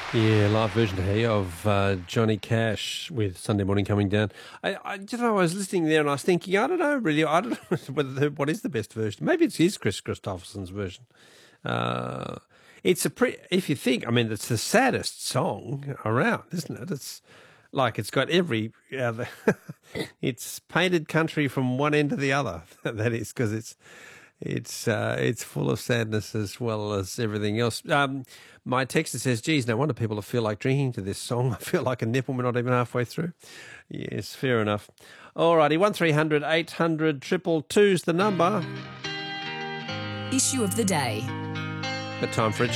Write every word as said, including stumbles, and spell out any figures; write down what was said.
Yeah, live version here of uh, Johnny Cash with Sunday Morning Coming Down. I, I, you know, I was listening there and I was thinking, I don't know, really, I don't know whether the, what is the best version. Maybe it's his Chris Christopherson's version. Uh, it's a pre. If you think, I mean, it's the saddest song around, isn't it? It's like it's got every. Uh, the it's painted country from one end to the other. That is because it's. It's uh, it's full of sadness as well as everything else. Um, my texter says, geez, no wonder people feel like drinking to this song. I feel like a nipple. We're not even halfway through. Yes, fair enough. All righty, one three hundred eight hundred triple two's the number. Issue of the day. Got time for a